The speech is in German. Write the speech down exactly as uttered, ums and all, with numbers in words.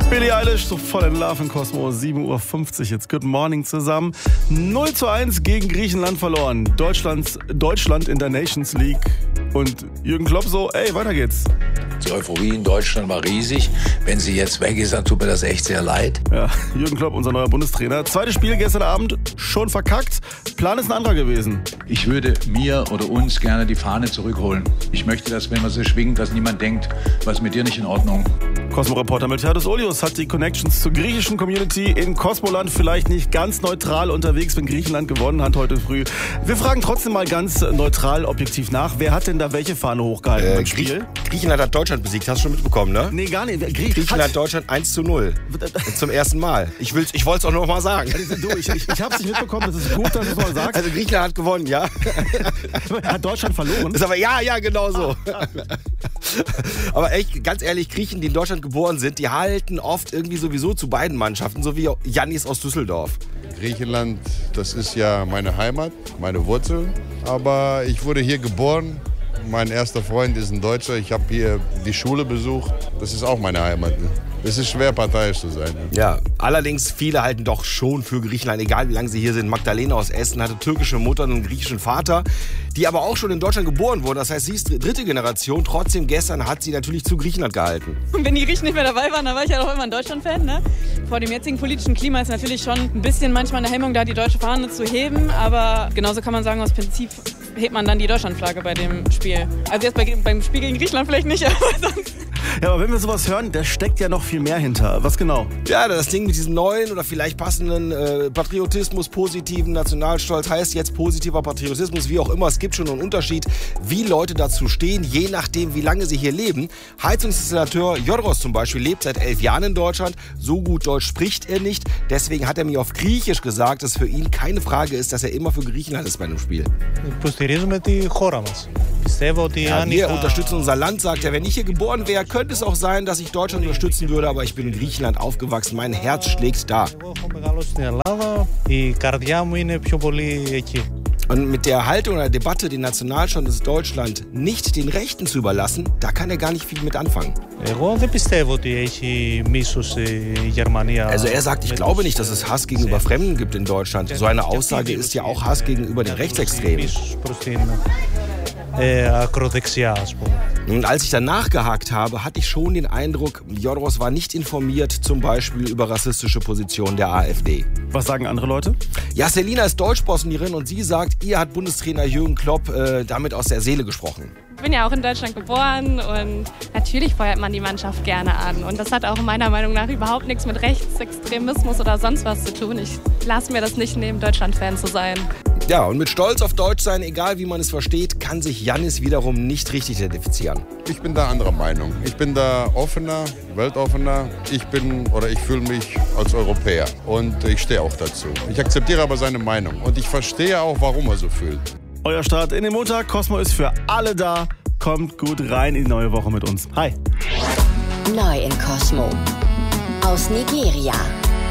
Billie Eilish, so voll in Love in Cosmo, sieben Uhr fünfzig jetzt. Good morning zusammen. null zu eins gegen Griechenland verloren. Deutschlands, Deutschland in der Nations League. Und Jürgen Klopp so, ey, weiter geht's. Die Euphorie in Deutschland war riesig. Wenn sie jetzt weg ist, dann tut mir das echt sehr leid. Ja, Jürgen Klopp, unser neuer Bundestrainer. Zweites Spiel gestern Abend, schon verkackt. Plan ist ein anderer gewesen. Ich würde mir oder uns gerne die Fahne zurückholen. Ich möchte, dass, wenn man sie schwingt, dass niemand denkt, was ist mit dir nicht in Ordnung. Cosmo-Reporter Miltiades Olios hat die Connections zur griechischen Community in Cosmoland, vielleicht nicht ganz neutral unterwegs, wenn Griechenland gewonnen hat heute früh. Wir fragen trotzdem mal ganz neutral, objektiv nach. Wer hat denn da welche Fahne hochgehalten äh, im Spiel? Griechenland hat Deutschland besiegt, hast du schon mitbekommen, ne? Nee, gar nicht. Grie Griechenland hat Deutschland eins zu null. Zum ersten Mal. Ich, will's, ich wollte es auch noch mal sagen. Du, ich ich, ich habe es nicht mitbekommen, das ist gut, dass du es mal sagst. Also Griechenland hat gewonnen, ja. Hat Deutschland verloren? Das ist aber, ja, ja, genau so. Aber echt, ganz ehrlich, Griechen, die in Deutschland geboren sind, die halten oft irgendwie sowieso zu beiden Mannschaften, so wie Jannis aus Düsseldorf. Griechenland, das ist ja meine Heimat, meine Wurzel. Aber ich wurde hier geboren. Mein erster Freund ist ein Deutscher. Ich habe hier die Schule besucht. Das ist auch meine Heimat. Ne? Es ist schwer, parteiisch zu sein. Ne? Ja, allerdings viele halten doch schon für Griechenland, egal wie lange sie hier sind. Magdalena aus Essen hatte türkische Mutter und einen griechischen Vater, die aber auch schon in Deutschland geboren wurde. Das heißt, sie ist dritte Generation. Trotzdem gestern hat sie natürlich zu Griechenland gehalten. Und wenn die Griechen nicht mehr dabei waren, dann war ich ja doch immer ein Deutschland-Fan. Ne? Vor dem jetzigen politischen Klima ist natürlich schon ein bisschen manchmal eine Hemmung da, die deutsche Fahne zu heben. Aber genauso kann man sagen, aus Prinzip hebt man dann die Deutschlandflagge bei dem Spiel. Also jetzt bei, beim Spiel gegen Griechenland vielleicht nicht, aber sonst... Ja, aber wenn wir sowas hören, da steckt ja noch viel mehr hinter. Was genau? Ja, das Ding mit diesem neuen oder vielleicht passenden äh, Patriotismus, positiven Nationalstolz heißt jetzt positiver Patriotismus, wie auch immer. Es gibt schon einen Unterschied, wie Leute dazu stehen, je nachdem, wie lange sie hier leben. Heizungsinstallateur Jodros zum Beispiel lebt seit elf Jahren in Deutschland. So gut Deutsch spricht er nicht. Deswegen hat er mir auf Griechisch gesagt, dass für ihn keine Frage ist, dass er immer für Griechenland ist bei einem Spiel. Ja, wir unterstützen unser Land, sagt er. Wenn ich hier geboren wäre, könnte es auch sein, dass ich Deutschland unterstützen würde, aber ich bin in Griechenland aufgewachsen. Mein Herz schlägt da. Und mit der Haltung oder der Debatte, den Nationalstolz Deutschland nicht den Rechten zu überlassen, da kann er gar nicht viel mit anfangen. Also er sagt, ich glaube nicht, dass es Hass gegenüber Fremden gibt in Deutschland. So eine Aussage ist ja auch Hass gegenüber den Rechtsextremen. Und als ich dann nachgehakt habe, hatte ich schon den Eindruck, Jodros war nicht informiert, zum Beispiel über rassistische Positionen der AfD. Was sagen andere Leute? Ja, Selina ist Deutschbosnierin und sie sagt, ihr hat Bundestrainer Jürgen Klopp äh, damit aus der Seele gesprochen. Ich bin ja auch in Deutschland geboren und natürlich feuert man die Mannschaft gerne an. Und das hat auch meiner Meinung nach überhaupt nichts mit Rechtsextremismus oder sonst was zu tun. Ich lasse mir das nicht nehmen, Deutschland-Fan zu sein. Ja, und mit Stolz auf Deutsch sein, egal wie man es versteht, kann sich Jannis wiederum nicht richtig identifizieren. Ich bin da anderer Meinung. Ich bin da offener, weltoffener. Ich bin oder ich fühle mich als Europäer und ich stehe auch dazu. Ich akzeptiere aber seine Meinung und ich verstehe auch, warum er so fühlt. Euer Start in den Montag. Cosmo ist für alle da. Kommt gut rein in die neue Woche mit uns. Hi. Neu in Cosmo. Aus Nigeria.